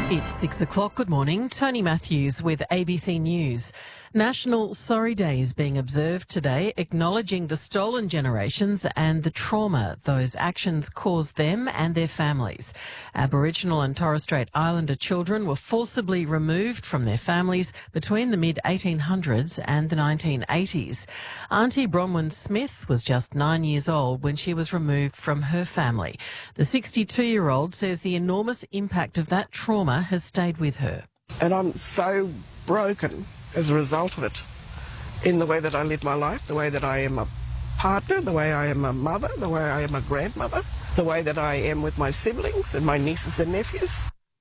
It's 6 o'clock. Good morning. Tony Matthews with ABC News. National Sorry Day is being observed today, acknowledging the stolen generations and the trauma those actions caused them and their families. Aboriginal and Torres Strait Islander children were forcibly removed from their families between the mid-1800s and the 1980s. Auntie Bronwyn Smith was just 9 years old when she was removed from her family. The 62-year-old says the enormous impact of that trauma has stayed with her. And I'm so broken as a result of it, in the way that I live my life, the way that I am a partner, the way I am a mother, the way I am a grandmother, the way that I am with my siblings and my nieces and nephews.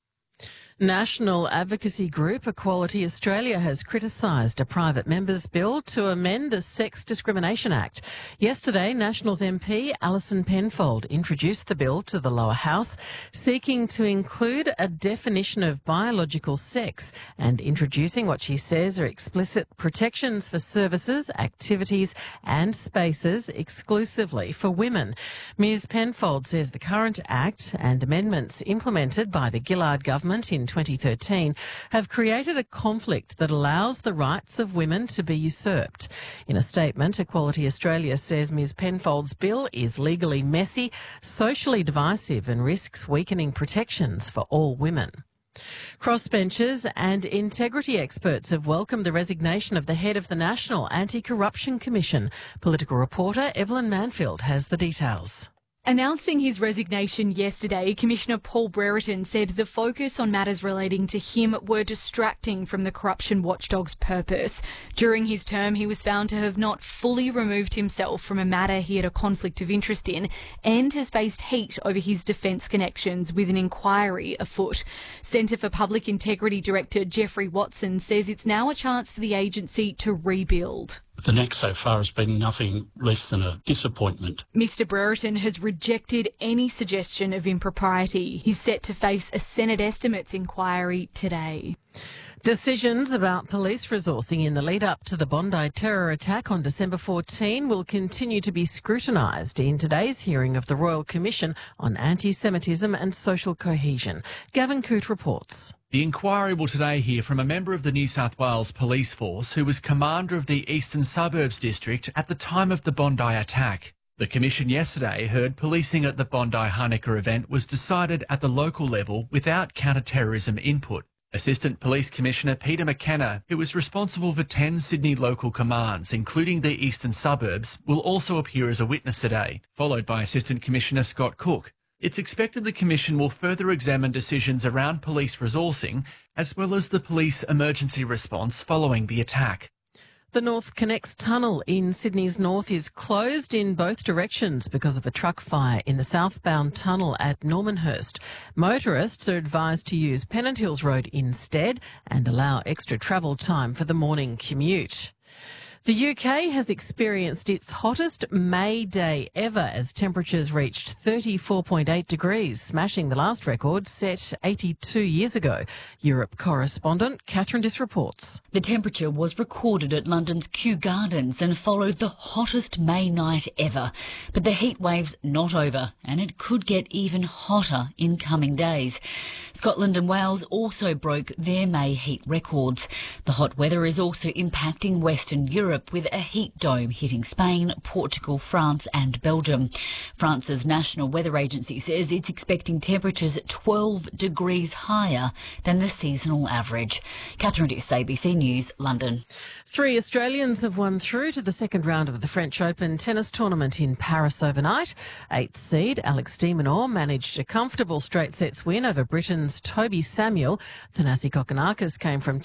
National advocacy group Equality Australia has criticised a private member's bill to amend the Sex Discrimination Act. Yesterday, Nationals MP Alison Penfold introduced the bill to the lower house, seeking to include a definition of biological sex and introducing what she says are explicit protections for services, activities and spaces exclusively for women. Ms Penfold says the current Act and amendments implemented by the Gillard government in 2013 have created a conflict that allows the rights of women to be usurped. In a statement, Equality Australia says Ms Penfold's bill is legally messy, socially divisive and risks weakening protections for all women. Crossbenchers and integrity experts have welcomed the resignation of the head of the National Anti-Corruption Commission. Political reporter Evelyn Manfield has the details. Announcing his resignation yesterday, Commissioner Paul Brereton said the focus on matters relating to him were distracting from the corruption watchdog's purpose. During his term, he was found to have not fully removed himself from a matter he had a conflict of interest in and has faced heat over his defence connections with an inquiry afoot. Centre for Public Integrity Director Geoffrey Watson says it's now a chance for the agency to rebuild. The next so far has been nothing less than a disappointment. Mr Brereton has rejected any suggestion of impropriety. He's set to face a Senate estimates inquiry today. Decisions about police resourcing in the lead-up to the Bondi terror attack on December 14 will continue to be scrutinised in today's hearing of the Royal Commission on Anti-Semitism and Social Cohesion. Gavin Coote reports. The inquiry will today hear from a member of the New South Wales Police Force who was commander of the Eastern Suburbs District at the time of the Bondi attack. The Commission yesterday heard policing at the Bondi Hanukkah event was decided at the local level without counter-terrorism input. Assistant Police Commissioner Peter McKenna, who is responsible for 10 Sydney local commands, including the Eastern Suburbs, will also appear as a witness today, followed by Assistant Commissioner Scott Cook. It's expected the Commission will further examine decisions around police resourcing as well as the police emergency response following the attack. The North Connects tunnel in Sydney's north is closed in both directions because of a truck fire in the southbound tunnel at Normanhurst. Motorists are advised to use Pennant Hills Road instead and allow extra travel time for the morning commute. The UK has experienced its hottest May day ever as temperatures reached 34.8 degrees, smashing the last record set 82 years ago. Europe correspondent Catherine Diss reports. The temperature was recorded at London's Kew Gardens and followed the hottest May night ever. But the heat wave's not over and it could get even hotter in coming days. Scotland and Wales also broke their May heat records. The hot weather is also impacting Western Europe, with a heat dome hitting Spain, Portugal, France and Belgium. France's National Weather Agency says it's expecting temperatures 12 degrees higher than the seasonal average. Catherine Diss, ABC News, London. 3 Australians have won through to the second round of the French Open tennis tournament in Paris overnight. 8th seed Alex de Minaur managed a comfortable straight sets win over Britain's Toby Samuel. Thanasi Kokkinakis came from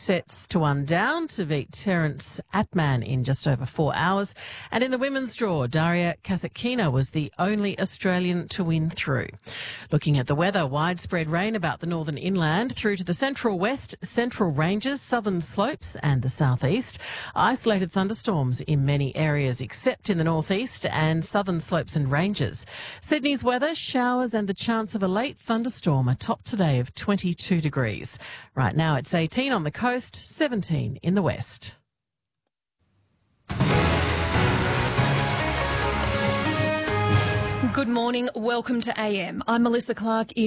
2-1 down to beat Terence Atman in just over 4 hours. And in the women's draw, Daria Kasatkina was the only Australian to win through. Looking at the weather, widespread rain about the northern inland through to the central west, central ranges, southern slopes and the southeast. Isolated thunderstorms in many areas except in the northeast and southern slopes and ranges. Sydney's weather, showers and the chance of a late thunderstorm, a top today of 22 degrees. Right now it's 18 on the coast, 17 in the west. Good morning. Welcome to AM. I'm Melissa Clark.